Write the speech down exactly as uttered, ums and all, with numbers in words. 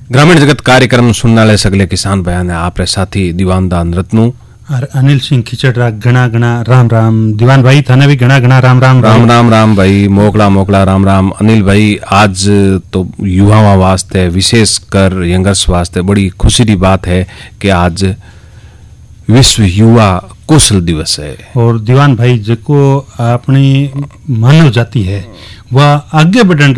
ग्रामीण जगत कार्यक्रम सुनने सगले किसान बयान है आपरे साथी दीवान दान रत्नू और अनिल सिंह खिचड़रा घना घना राम राम। दीवान भाई थाने भी घना घना राम राम राम राम राम भाई मोकला मोकला राम राम। अनिल भाई आज तो युवाओं वास्ते विशेषकर यंगर्स वास्ते बड़ी खुशी की बात है कि आज विश्व युवा कौशल दिवस है। और दीवान भाई जो अपनी मानव जाति है वह आगे बढ़न